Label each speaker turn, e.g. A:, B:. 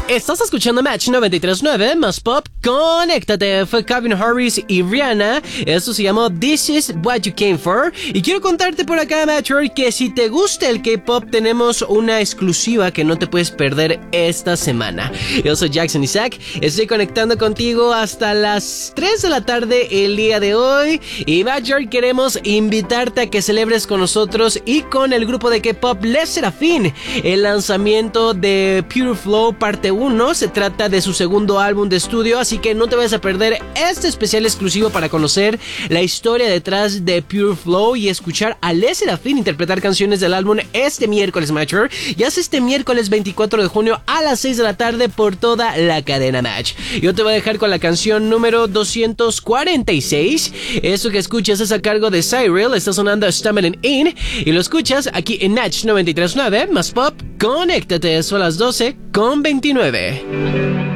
A: Estás escuchando Match 93.9 más pop. Conéctate. Fue Calvin Harris y Rihanna. Esto se llamó This Is What You Came For. Y quiero contarte por acá, Matcher, que si te gusta el K-pop, tenemos una exclusiva que no te puedes perder esta semana. Yo soy Jackson Isaac. Estoy conectando contigo hasta las 3 de la tarde el día de hoy. Y Matcher, queremos invitarte a que celebres con nosotros y con el grupo de K-pop Les Serafin el lanzamiento de Pure Flow parte 1. Se trata de su segundo álbum de estudio, así que no te vayas a perder este especial exclusivo para conocer la historia detrás de Pure Flow y escuchar a Les Serafin interpretar canciones del álbum este miércoles, Matcher. Ya es este miércoles 24 de junio a las 6 de la tarde por toda la cadena Match. Yo te voy a dejar con la canción número 246. Eso que escuchas es a cargo de Cyril. Está sonando Stumbling In y lo escuchas aquí en Match 93.9 más pop. Conéctate, son las 12:29.